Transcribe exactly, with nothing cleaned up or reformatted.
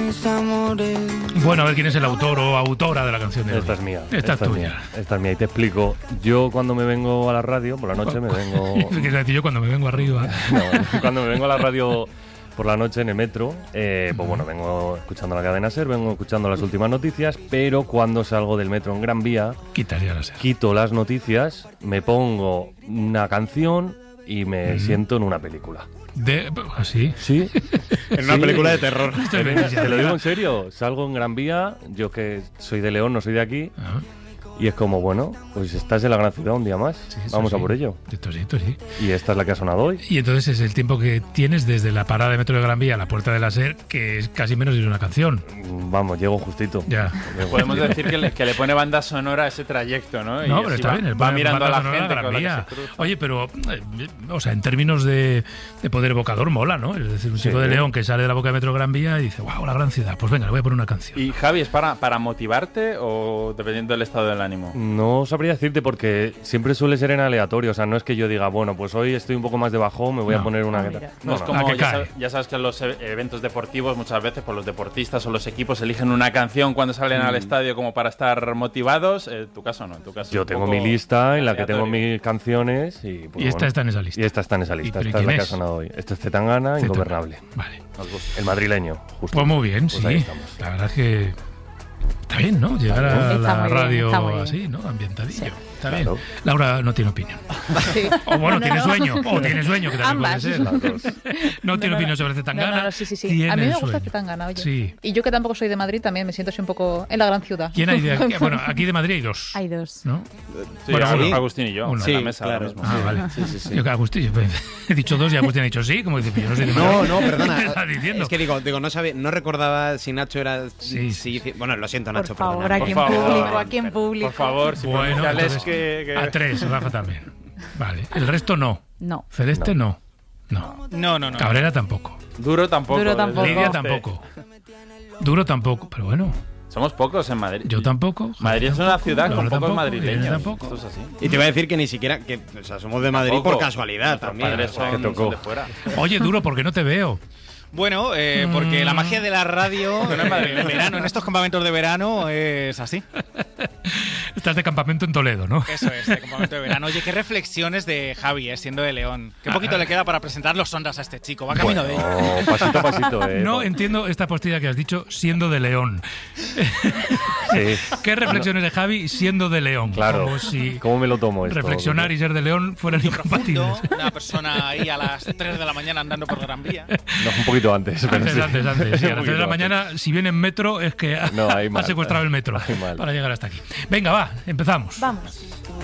mis amores. Bueno, a ver quién es el autor o autora de la canción de hoy. Esta es mía. Esta, esta es tuya. Mía, esta es mía. Y te explico. Yo cuando me vengo a la radio, por la noche me vengo... Quiero decir, yo cuando me vengo arriba... no, cuando me vengo a la radio por la noche en el metro, eh, pues bueno, vengo escuchando la cadena SER, vengo escuchando las últimas noticias, pero cuando salgo del metro en Gran Vía, Quitaría la SER. quito las noticias, me pongo una canción y me Mm. siento en una película. De, ¿Así? Sí. En una Sí. película de terror. Esto es Te bellísimo. lo digo en serio, salgo en Gran Vía, yo que soy de León, no soy de aquí, Ah, y es como, bueno, pues estás en la gran ciudad un día más, sí, eso vamos sí. a por ello. Esto sí, esto sí. Y esta es la que ha sonado hoy. Y entonces es el tiempo que tienes desde la parada de metro de Gran Vía a la puerta de la SER, que es casi menos de una canción. Vamos, llego justito. Ya. Llego Podemos justito. decir que le, que le pone banda sonora a ese trayecto, ¿no? Y No, así pero está va, bien. el va banda- mirando a la banda sonora gente Gran con la Vía. que se cruza. Oye, pero, eh, o sea, en términos de, de poder evocador, mola, ¿no? Es decir, un Sí. chico de León que sale de la boca de metro Gran Vía y dice, wow, la gran ciudad. Pues venga, le voy a poner una canción. Y Javi, ¿es para, para motivarte o dependiendo del estado del ánimo? No sabría decirte porque siempre suele ser en aleatorio. O sea, no es que yo diga, bueno, pues hoy estoy un poco más de bajón, me voy No. a poner una... Ah, mira. No, es no. como, ¿A qué ya, cae? sab- ya sabes que en los e- eventos deportivos muchas veces pues los deportistas o los equipos eligen una canción cuando salen al estadio como para estar motivados. En tu caso no, en tu caso Yo es un tengo poco mi lista en la que tengo aleatorio. mis canciones y... pues, Y esta bueno, está en esa lista. Y esta está en esa lista. ¿Y Esta es la quién que ha es? sonado hoy. Esto es Zetangana, Zetangana. Ingobernable. Vale. Nos gusta. El madrileño, justo. Pues muy bien, Pues ahí sí. estamos. La verdad es que está bien, ¿no? Llegar a Está la muy bien, radio está muy bien. así, ¿no? Ambientadillo. Sí. Está Claro. bien. Laura no tiene opinión. Sí. O bueno, No, tiene no. sueño. O tiene sueño, que también Ambas. puede ser. Las dos. No tiene no, opinión no. sobre Zetangana. No, no, no, sí, sí, sí. tiene A mí me gusta sueño. Zetangana, oye. Sí. Y yo que tampoco soy de Madrid, también me siento así un poco en la gran ciudad. ¿Quién hay de aquí? Bueno, aquí de Madrid hay dos. Hay dos. ¿No? Sí, Bueno, Agustín, uno. Agustín y yo, Uno. en Sí, la mesa ahora claro. mismo. Ah, vale. Sí, sí, sí. Yo que Agustín, he dicho dos y Agustín ha dicho sí, como dice, yo no soy de Madrid. No, no, ¿Qué perdona. estás diciendo? Es que digo, digo no sabía, no recordaba si Nacho era. Sí, si- bueno, lo siento, Por Nacho, favor, perdona. aquí en Por favor. público, aquí en público. Por favor, si Bueno, pronunciales entonces, que, que- a tres, Rafa también. Vale. El resto no. No. Celeste no. No. No, no, no. Cabrera tampoco. Duro tampoco. Duro tampoco. desde Lidia este. tampoco. Duro tampoco. Pero bueno, Somos pocos en Madrid. yo tampoco. Madrid es Javier una tampoco, ciudad con Laura pocos tampoco, madrileños. Irene tampoco. Esto es así. Y te iba a decir que ni siquiera. Que, o sea, somos de Madrid Tampoco. por casualidad Nuestros también. padres o sea, son, que tocó. son de fuera. Oye, Duro, ¿por qué no te veo? Bueno, eh, porque la magia de la radio No es madrileño. en verano, en estos campamentos de verano, es así. Estás de campamento en Toledo, ¿no? Eso es, de campamento de verano. Oye, qué reflexiones de Javi, eh, siendo de León. Qué poquito le queda para presentar los sondas a este chico. Va camino de ello. Oh, pasito a pasito, eh. No entiendo esta postilla que has dicho siendo de León. Sí. ¿Qué reflexiones de Javi siendo de León? Claro. Como si ¿Cómo me lo tomo esto? reflexionar y ser de León fueran Profundo, incompatibles. una persona ahí a las tres de la mañana andando por Gran Vía. No, un poquito antes. pero Antes, sí. antes, antes. Sí, a Un las tres de la poquito mañana, antes. si viene en metro, es que ha, No, ahí ha mal. secuestrado el metro Ahí mal. para llegar hasta aquí. Venga, va, empezamos. Vamos.